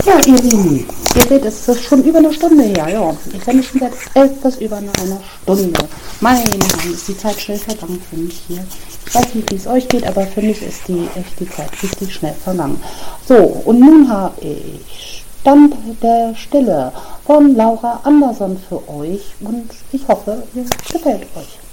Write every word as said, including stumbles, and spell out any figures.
Ja, ihr Lieben, ihr seht, es ist schon über eine Stunde her. Ja, ich bin schon seit etwas über eine Stunde. Meine Mann, ist die Zeit schnell vergangen für mich hier. Ich weiß nicht, wie es euch geht, aber für mich ist die echt die Zeit richtig schnell vergangen. So, und nun habe ich Stand der Stille von Laura Anderson für euch und ich hoffe, ihr gefällt euch.